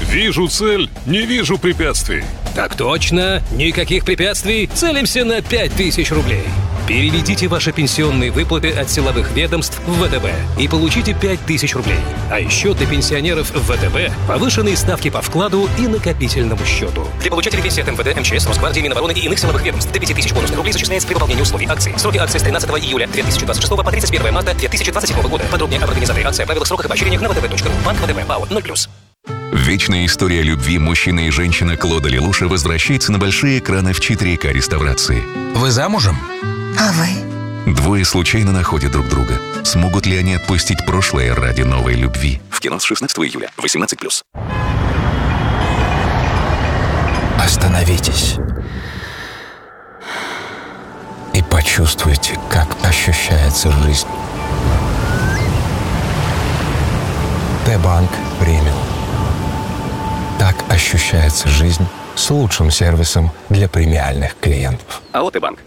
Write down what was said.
Вижу цель, не вижу препятствий. Так точно, никаких препятствий, целимся на 5000 рублей. Переведите ваши пенсионные выплаты от силовых ведомств в ВТБ и получите 5000 рублей. А еще для пенсионеров в ВТБ повышенные ставки по вкладу и накопительному счету. Для получателей пенсии от МВД, МЧС, Росгвардии, Минобороны и иных силовых ведомств до 5000 бонусных рублей зачисляется при выполнении условий акции. Сроки акции с 13 июля 2026 по 31 марта 2027 года. Подробнее об организации акции, правилах, сроках и поощрениях на vtb.ru. Банк ВТБ. ПАО 0+. Вечная история любви мужчины и женщины Клода Лелуша возвращается на большие экраны в 4К реставрации. Вы замужем? А вы? Двое случайно находят друг друга. Смогут ли они отпустить прошлое ради новой любви? В кино с 16 июля. 18+. Остановитесь. И почувствуйте, как ощущается жизнь. Т-банк премиум. Так ощущается жизнь с лучшим сервисом для премиальных клиентов. АО «Т-банк».